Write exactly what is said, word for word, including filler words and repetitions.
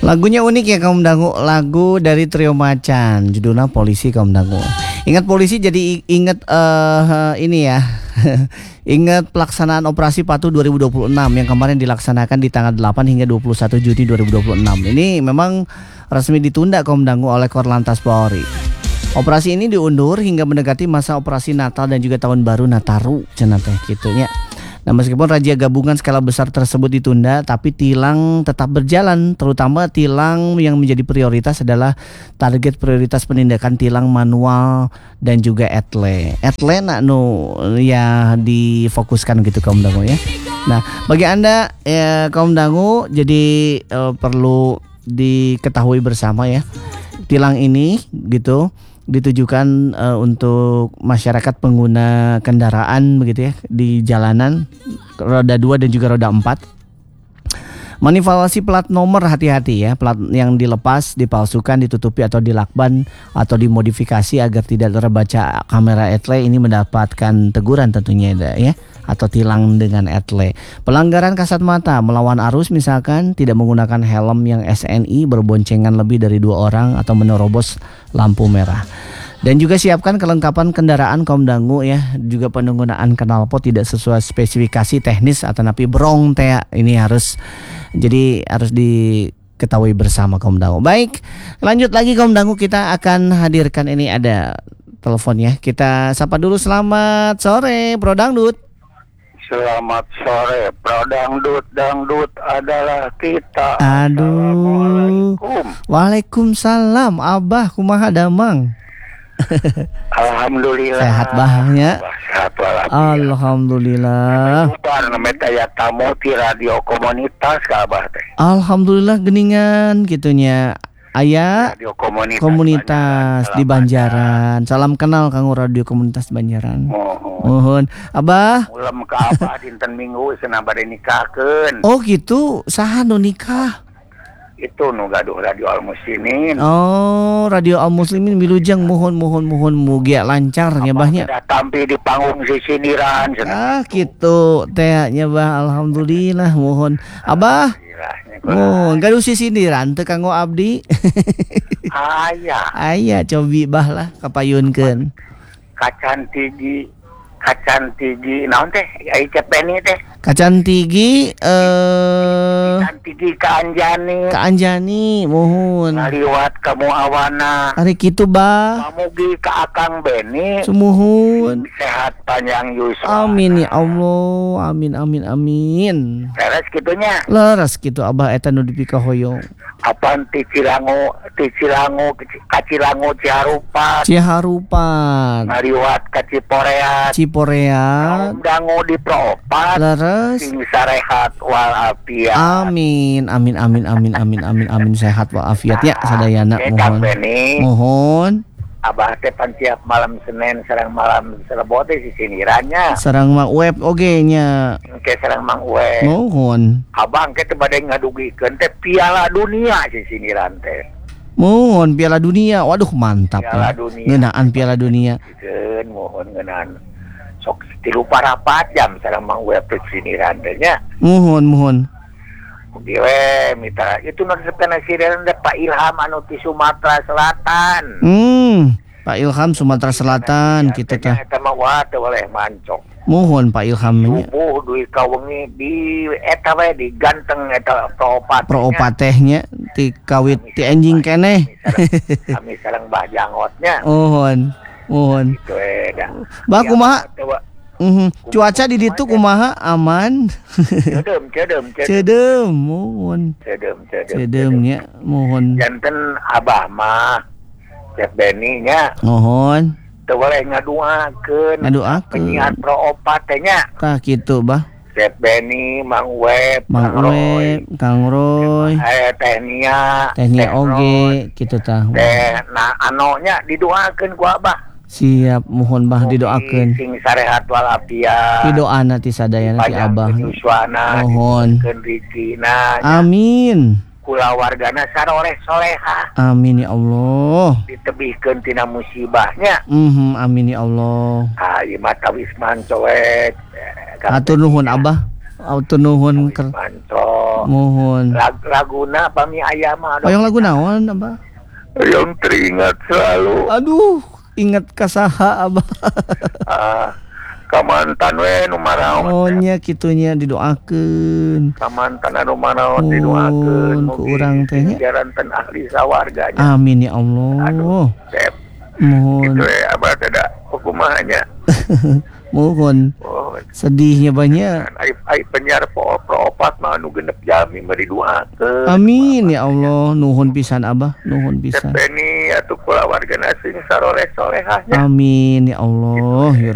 Lagunya unik ya kaum dangu, lagu dari Trio Macan, judulnya Polisi kaum dangu. Ingat polisi jadi ingat uh, ini ya. Ingat pelaksanaan operasi Patuh dua ribu dua puluh enam yang kemarin dilaksanakan di tanggal delapan hingga dua puluh satu Juni dua ribu dua puluh enam. Ini memang resmi ditunda kaum dangu oleh Korlantas Polri. Operasi ini diundur hingga mendekati masa operasi Natal dan juga Tahun Baru Nataru cenah teh kitu nya. Nah, meskipun razia gabungan skala besar tersebut ditunda, tapi tilang tetap berjalan, terutama tilang yang menjadi prioritas adalah target prioritas penindakan tilang manual dan juga etle. Etle nak nu ya difokuskan gitu kaum dangu ya. Nah, bagi Anda ya kaum dangu, jadi eh, perlu diketahui bersama ya. Tilang ini gitu ditujukan uh, untuk masyarakat pengguna kendaraan begitu ya di jalanan roda dua dan juga roda empat. Manipulasi plat nomor, hati-hati ya, plat yang dilepas, dipalsukan, ditutupi atau dilakban atau dimodifikasi agar tidak terbaca kamera etle ini mendapatkan teguran tentunya ya, atau tilang dengan etle. Pelanggaran kasat mata melawan arus misalkan tidak menggunakan helm yang S N I, berboncengan lebih dari dua orang atau menerobos lampu merah. Dan juga siapkan kelengkapan kendaraan kaum dangu ya, juga penggunaan knalpot tidak sesuai spesifikasi teknis atau napi brong teh ini harus jadi harus diketahui bersama kaum dangu. Baik, lanjut lagi kaum dangu, kita akan hadirkan ini ada telepon ya. Kita sapa dulu. Selamat sore Bro Dangdut. Selamat sore, Bro Dangdut. Dangdut adalah kita. Aduh. Waalaikumsalam. Abah kumaha damang? Alhamdulillah. Sehat bahnya. Sehat walafiat. Alhamdulillah. Upar namanya taya tamu di radio komunitas ka Abah teh. Alhamdulillah geningan gitunya. Aya Radio komunitas, komunitas Banjaran, di Banjaran. Salam kenal kanggo radio komunitas Banjaran. Mohon. Mohon. Abah. Ulam ka Abah dinten Minggu cenah bade nikahkeun. Oh gitu. Saha nu nikah? Itu nu gaduh radio Al Muslimin. Oh, radio Al Muslimin Wilujeng, mohon mohon mohon mugia lancar nya bahnya. Sudah tampil di panggung si sindiran Ah gitu teh nya bah, alhamdulillah mohon. Abah. Oh, gaduh si sindiran teu kanggo abdi. Aya. Aya cobi bah lah kapayunkeun. Kacan tigi, kacan tigi naon teh? Ai cepeni teh. Kacan tigi eh Kacan tigi ka Anjani. Ka Anjani mohon. Ngaliwat kamu awana. Ari kitu bah. Pamugi ka Akang Beni. Sumuhun. Sehat panjang yuswa. Amin ya Allah. Amin amin amin. Beres kitunya. Leres kitu Abah eta nu dipikahoyong. Apaan ti Cilangu, ti Cilangu, ka Cilangu Ciharupat. Ciharupat. Ngaliwat ka Ciporeat. Ciporeat. Dangu di Propat. Leres. Sing sarehat walafiat. Amin amin amin amin amin amin amin sehat walafiat ya sadayana mohon. Mohon. Abah teh pan tiap malam Senin sareng malam Selebo teh si sindirannya. Sareng Mang Web oge nya. Engke sareng Mang Web. Mohon. Abang ke teh bade ngadugikeun teh Piala Dunia si sindiran teh. Mohon Piala Dunia. Waduh mantap. Piala ya. Dunia. Ngeunaan Piala Dunia. Keun mohon ngeunaan. Sok tilu parapat jam sareng Mang Web teh sindiran teh nya. Mohon mohon. Diwe mitra itu nu disebutna sindiran teh Pak Ilham anu ti Sumatera Selatan. Hmm. Pak Ilham Sumatera Selatan kita teh. Eta mah wah teu boleh mancok. Mohon Pak Ilham nya. Subuh duit kawengi di eta we di ganteng eta proopat. Proopat teh nya ti kawit ti enjing keneh. Kami sareng Mbah Jangotnya. Mohon. Mohon. Gitu eda. Bah kumaha? Mhm. Cuaca di ditu kumaha? Aman. Cedem, cedem, cedem. Cedem, mohon. Cedem, cedem. Cedem nya, mohon. Janten Abah mah Cep Beni nya. Mohon. Teu boleh ngaduakeun. Ngaduakeun. Penyiar pro opat teh nya. Tah kitu, Bah. Cep Beni, Mang Web, Mang Web, Kang Roy. Eh Teh Nia. Teh Nia oge kitu tah. Teh nah anonya didoakeun ku Abah. Siap, mohon Bah didoakeun. Sing sarehat walafiat. Didoana ti sadayana ti Abah. Mohon. Rezekina. Amin. Kula wargana saroleh soleha. Amin ya Allah. Ditebihkeun tina musibahnya. Mhm, amin ya Allah. Ah, ieu mah tawis mancoet. Hatur nuhun Abah. Auto nuhun ker Mantro. mohon. Lag, laguna pami ayam Oh yang lagu naon Abah? yang teringat selalu. Aduh, ingat kasaha Abah. Ah, kamantan we nu maraos. Oh nya kitunya didoakeun. Kamantan anu maraos Mohon didoakeun ku urang teh nya. jaranten ahli sawarganya. Amin ya Allah. Aduh, Sep. Mohon. Gitu ya, abah tidak hukumannya. Mohon. Oh, Sedihnya banyak. ai ai penyiar po pro opat mah anu genep jami meri doakeun. Amin ya Allah. Nuhun pisan Abah, nuhun pisan. Cepeni atuh kula warga asing saroleh-solehahnya. Amin ya Allah. Ya